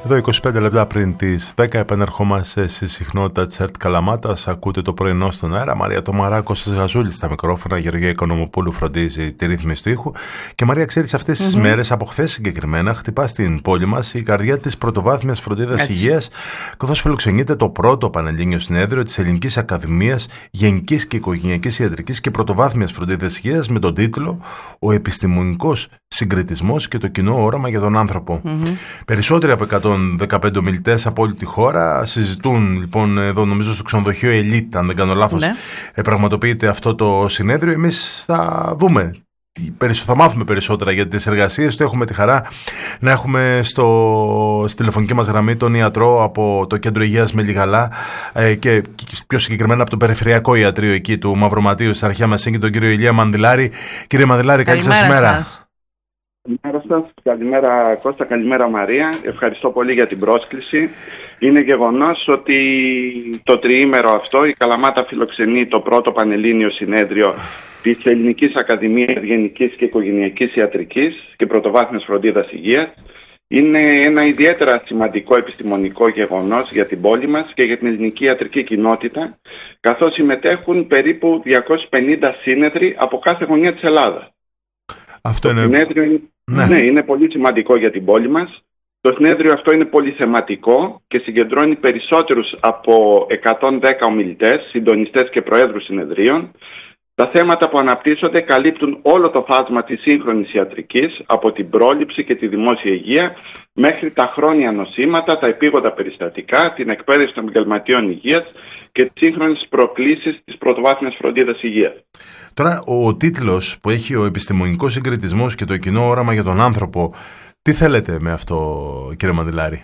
Εδώ 25 λεπτά πριν τις 10 επανερχόμαστε στη συχνότητα της ΕΡΤ Καλαμάτας. Ακούτε το πρωινό στον αέρα. Μαρία Τομαράκο στις Γαζούλης στα μικρόφωνα. Γεωργία Οικονομοπούλου φροντίζει τη ρύθμιση του ήχου. Και Μαρία, ξέρεις, αυτές τις μέρες, από χθες συγκεκριμένα, χτυπά στην πόλη μας η καρδιά της πρωτοβάθμιας φροντίδας υγείας, καθώς φιλοξενείται το πρώτο Πανελλήνιο Συνέδριο της Ελληνικής Ακαδημίας Γενικής και Οικογενειακής Ιατρικής και Πρωτοβάθμιας Φροντίδας Υγείας, με τον τίτλο «Ο επιστημονικός συγκριτισμός και το κοινό όραμα για τον άνθρωπο». Περισσότεροι από 115 ομιλητές από όλη τη χώρα συζητούν, λοιπόν, εδώ νομίζω στο ξενοδοχείο Ελίτ, αν δεν κάνω λάθος, πραγματοποιείται αυτό το συνέδριο. Εμείς θα δούμε, θα μάθουμε περισσότερα για τις εργασίες του. Έχουμε τη χαρά να έχουμε στη τηλεφωνική μας γραμμή τον ιατρό από το Κέντρο Υγείας Μελιγαλά και πιο συγκεκριμένα από το Περιφερειακό Ιατρείο εκεί του Μαυροματίου στην Αρχαία Μεσίνη, τον κύριο Ηλία Μανδυλάρη. Κύριε Μανδυλάρη, καλή σας ημέρα. Καλημέρα σας, καλημέρα Κώστα, καλημέρα Μαρία. Ευχαριστώ πολύ για την πρόσκληση. Είναι γεγονός ότι το τριήμερο αυτό η Καλαμάτα φιλοξενεί το πρώτο Πανελλήνιο Συνέδριο της Ελληνικής Ακαδημίας Γενικής και Οικογενειακής Ιατρικής και Πρωτοβάθμιας Φροντίδας Υγείας. Είναι ένα ιδιαίτερα σημαντικό επιστημονικό γεγονός για την πόλη μας και για την ελληνική ιατρική κοινότητα, καθώς συμμετέχουν περίπου 250 σύνεδροι από κάθε γωνιά της Ελλάδας. Αυτό το συνέδριο είναι πολύ σημαντικό για την πόλη μας. Το συνέδριο αυτό είναι πολυθεματικό και συγκεντρώνει περισσότερους από 110 ομιλητές, συντονιστές και προέδρους συνεδρίων. Τα θέματα που αναπτύσσονται καλύπτουν όλο το φάσμα της σύγχρονης ιατρικής, από την πρόληψη και τη δημόσια υγεία μέχρι τα χρόνια νοσήματα, τα επίγοντα περιστατικά, την εκπαίδευση των επαγγελματιών υγείας και τις σύγχρονες προκλήσεις της πρωτοβάθμιας φροντίδας υγείας. Τώρα, ο τίτλος που έχει «Ο επιστημονικός συγκριτισμός και το κοινό όραμα για τον άνθρωπο», τι θέλετε με αυτό, κύριε Μανδυλάρη?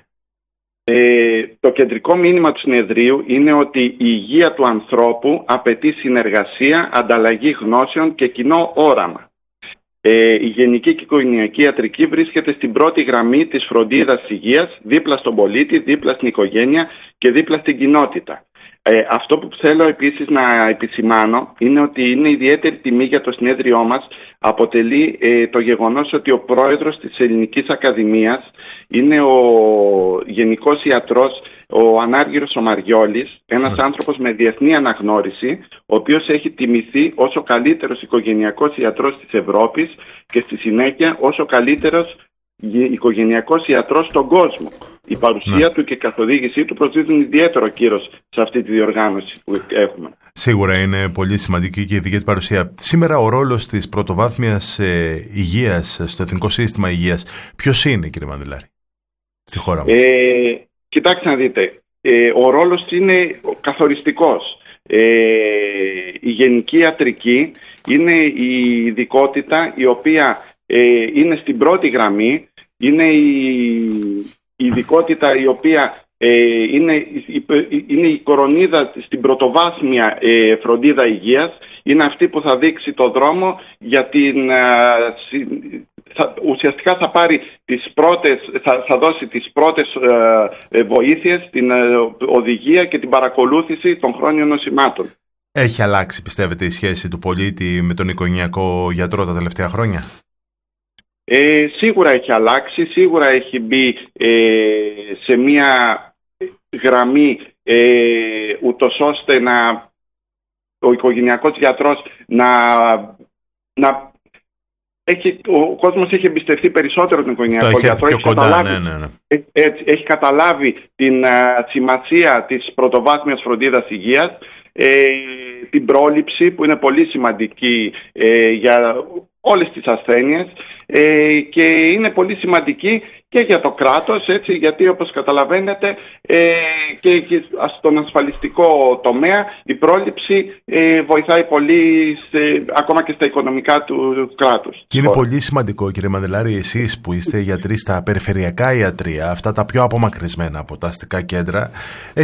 Το κεντρικό μήνυμα του συνεδρίου είναι ότι η υγεία του ανθρώπου απαιτεί συνεργασία, ανταλλαγή γνώσεων και κοινό όραμα. Η γενική και οικογενειακή ιατρική βρίσκεται στην πρώτη γραμμή της φροντίδας υγείας, δίπλα στον πολίτη, δίπλα στην οικογένεια και δίπλα στην κοινότητα. Αυτό που θέλω επίσης να επισημάνω είναι ότι είναι ιδιαίτερη τιμή για το συνέδριό μας αποτελεί το γεγονός ότι ο πρόεδρος της Ελληνικής Ακαδημίας είναι ο Γενικός Ιατρός, ο Ανάργυρος ο Μαριόλης, ένας άνθρωπος με διεθνή αναγνώριση, ο οποίος έχει τιμηθεί ως ο καλύτερος οικογενειακός ιατρός της Ευρώπης και στη συνέχεια ως ο καλύτερος οικογενειακός ιατρός στον κόσμο. Η παρουσία του και η καθοδήγησή του προσδίδουν ιδιαίτερο κύρος σε αυτή τη διοργάνωση που έχουμε. Σίγουρα είναι πολύ σημαντική και η δική του παρουσία. Σήμερα ο ρόλος της πρωτοβάθμιας υγείας στο Εθνικό Σύστημα Υγείας ποιος είναι, κύριε Μανδυλάρη, στη χώρα μας? Κοιτάξτε να δείτε, ο ρόλος είναι καθοριστικός. Η γενική ιατρική είναι η ειδικότητα η οποία είναι στην πρώτη γραμμή, είναι η ειδικότητα η οποία είναι η κορονίδα στην πρωτοβάθμια φροντίδα υγείας, είναι αυτή που θα δείξει το δρόμο για ουσιαστικά θα πάρει θα δώσει τις πρώτες βοήθειες, την οδηγία και την παρακολούθηση των χρόνιων νοσημάτων. Έχει αλλάξει, πιστεύετε, η σχέση του πολίτη με τον οικογενειακό γιατρό τα τελευταία χρόνια? Σίγουρα έχει αλλάξει, σίγουρα έχει μπει σε μια γραμμή ούτως ώστε ο οικογενειακός γιατρός ο κόσμος έχει εμπιστευτεί περισσότερο τον οικογενειακό γιατρό. Έχει καταλάβει την σημασία της πρωτοβάθμιας φροντίδας υγείας, την πρόληψη που είναι πολύ σημαντική για όλες τις ασθένειες και είναι πολύ σημαντική και για το κράτος, έτσι, γιατί όπως καταλαβαίνετε και στον ασφαλιστικό τομέα η πρόληψη βοηθάει πολύ ακόμα και στα οικονομικά του κράτους. Και είναι πολύ σημαντικό, κύριε Μανδυλάρη, εσείς που είστε γιατροί στα περιφερειακά ιατρεία, αυτά τα πιο απομακρυσμένα από τα αστικά κέντρα,